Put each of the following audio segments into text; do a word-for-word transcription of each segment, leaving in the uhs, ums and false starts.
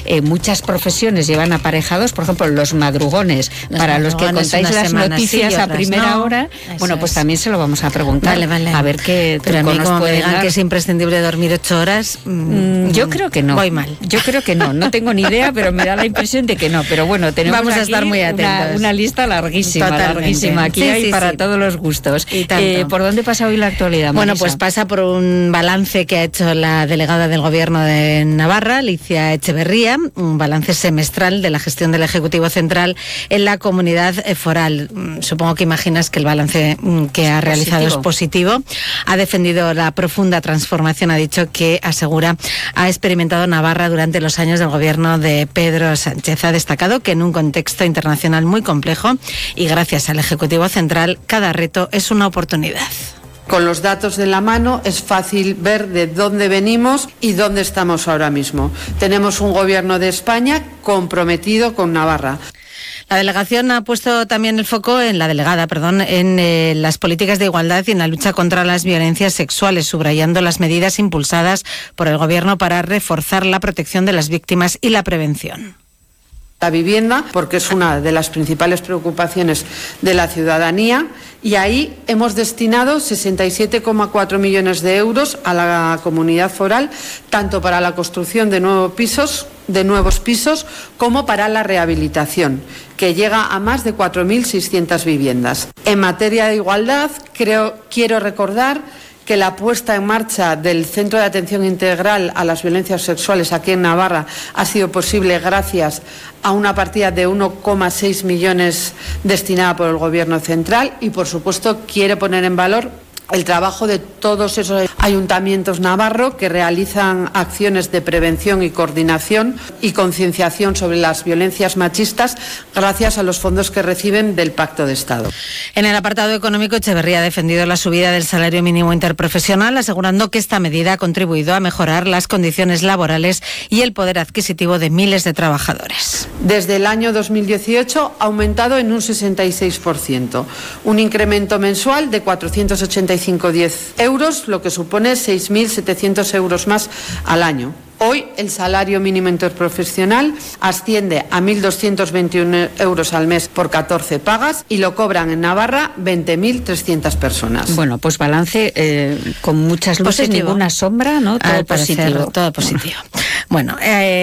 eh, muchas profesiones llevan aparejados, por ejemplo, los madrugones, los para madrugones los que contáis las noticias sí, a primera no. hora, Eso bueno, pues es. también se lo vamos a preguntar. Vale, vale. A ver qué Pero a mí, nos como me digan dar. que es imprescindible dormir ocho horas, mm, yo creo que no. Voy mal. Yo creo que no. No tengo ni idea, pero me da la impresión de que no. Pero bueno, tenemos vamos aquí a estar muy atentos. Una, una lista larguísima, Totalmente. larguísima. Aquí sí, hay sí, para sí. todos los gustos. Y tanto. Eh, ¿Por dónde pasa hoy la actualidad, Marisa? Bueno, pues pasa por un balance que ha hecho la delegada del Gobierno de Navarra, Alicia Echeverría, un balance semestral de la gestión del Ejecutivo Central en la comunidad foral. Supongo que imaginas que el balance que ha realizado positivo. es positivo. Ha defendido la profunda transformación, ha dicho que asegura ha experimentado Navarra durante los años del gobierno de Pedro Sánchez. Ha destacado que en un contexto internacional muy complejo y gracias al Ejecutivo Central, cada reto es una oportunidad. Con los datos de la mano es fácil ver de dónde venimos y dónde estamos ahora mismo. Tenemos un gobierno de España comprometido con Navarra. La delegación ha puesto también el foco en la delegada, perdón, en eh, las políticas de igualdad y en la lucha contra las violencias sexuales, subrayando las medidas impulsadas por el Gobierno para reforzar la protección de las víctimas y la prevención. La vivienda, porque es una de las principales preocupaciones de la ciudadanía, y ahí hemos destinado sesenta y siete coma cuatro millones de euros a la comunidad foral, tanto para la construcción de nuevos pisos, de nuevos pisos como para la rehabilitación, que llega a más de cuatro mil seiscientas viviendas. En materia de igualdad, creo, quiero recordar que la puesta en marcha del Centro de Atención Integral a las Violencias Sexuales aquí en Navarra ha sido posible gracias a una partida de uno coma seis millones destinada por el Gobierno Central y, por supuesto, quiere poner en valor el trabajo de todos esos ayuntamientos navarros que realizan acciones de prevención y coordinación y concienciación sobre las violencias machistas gracias a los fondos que reciben del Pacto de Estado. En el apartado económico, Echeverría ha defendido la subida del salario mínimo interprofesional, asegurando que esta medida ha contribuido a mejorar las condiciones laborales y el poder adquisitivo de miles de trabajadores. Desde el año dos mil dieciocho ha aumentado en un sesenta y seis por ciento, un incremento mensual de cuatrocientos ochenta y cinco coma diez euros, lo que supone seis mil setecientos euros más al año. Hoy el salario mínimo interprofesional asciende a mil doscientos veintiuno euros al mes por catorce pagas y lo cobran en Navarra veinte mil trescientas personas. Bueno, pues balance eh, con muchas luces, positivo. Ninguna sombra, ¿no? Todo Al parecer, positivo. Todo positivo. Bueno,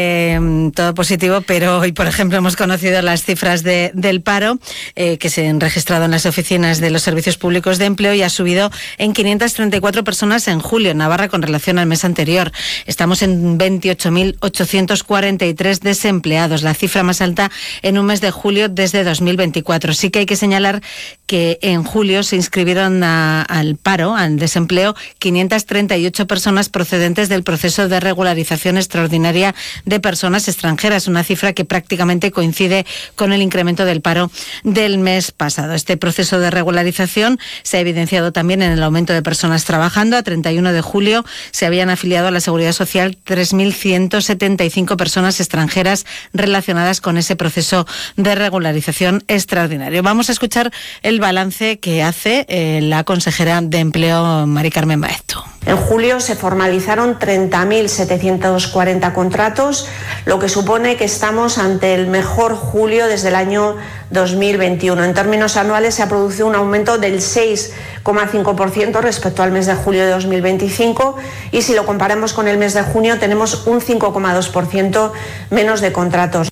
eh, todo positivo, pero hoy, por ejemplo, hemos conocido las cifras de, del paro eh, que se han registrado en las oficinas de los servicios públicos de empleo y ha subido en quinientas treinta y cuatro personas en julio en Navarra con relación al mes anterior. Estamos en veintiocho mil ochocientos cuarenta y tres desempleados, la cifra más alta en un mes de julio desde dos mil veinticuatro. Sí que hay que señalar que en julio se inscribieron a, al paro, al desempleo, quinientas treinta y ocho personas procedentes del proceso de regularización extraordinaria de personas extranjeras, una cifra que prácticamente coincide con el incremento del paro del mes pasado. Este proceso de regularización se ha evidenciado también en el aumento de personas trabajando. A treinta y uno de julio se habían afiliado a la Seguridad Social tres mil ciento setenta y cinco personas extranjeras relacionadas con ese proceso de regularización extraordinario. Vamos a escuchar el balance que hace eh, la consejera de Empleo, Mari Carmen Baeztu. En julio se formalizaron treinta mil setecientos cuarenta contratos, lo que supone que estamos ante el mejor julio desde el año dos mil veintiuno. En términos anuales se ha producido un aumento del seis coma cinco por ciento respecto al mes de julio de dos mil veinticinco y si lo comparamos con el mes de junio tenemos un cinco coma dos por ciento menos de contratos.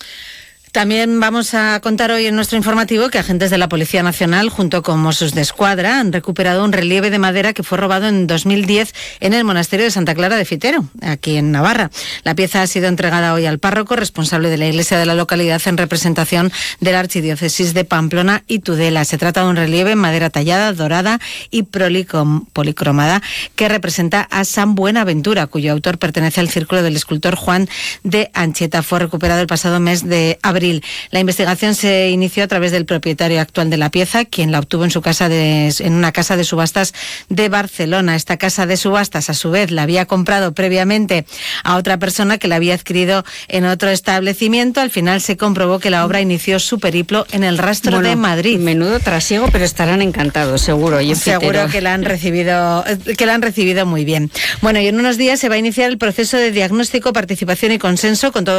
También vamos a contar hoy en nuestro informativo que agentes de la Policía Nacional, junto con Mossos de Escuadra, han recuperado un relieve de madera que fue robado en dos mil diez en el monasterio de Santa Clara de Fitero, aquí en Navarra. La pieza ha sido entregada hoy al párroco, responsable de la iglesia de la localidad, en representación de la Archidiócesis de Pamplona y Tudela. Se trata de un relieve en madera tallada, dorada y policromada que representa a San Buenaventura, cuyo autor pertenece al círculo del escultor Juan de Anchieta. Fue recuperado el pasado mes de abril. La investigación se inició a través del propietario actual de la pieza, quien la obtuvo en su casa de, en una casa de subastas de Barcelona. Esta casa de subastas, a su vez, la había comprado previamente a otra persona que la había adquirido en otro establecimiento. Al final se comprobó que la obra inició su periplo en el rastro bueno, de Madrid. Menudo trasiego, pero estarán encantados, seguro. Y seguro que la han recibido, que la han recibido muy bien. Bueno, y en unos días se va a iniciar el proceso de diagnóstico, participación y consenso con todo